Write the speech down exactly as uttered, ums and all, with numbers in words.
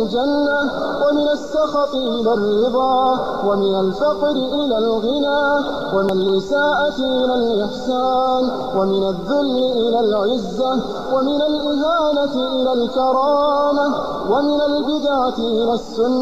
الجنة، ومن السخط إلى الرضا، ومن الفقر إلى الغنى، ومن الإساءة إلى الإحسان، ومن الذل إلى العزة، ومن الإهانة إلى الكرامة، ومن البدعة إلى السنة.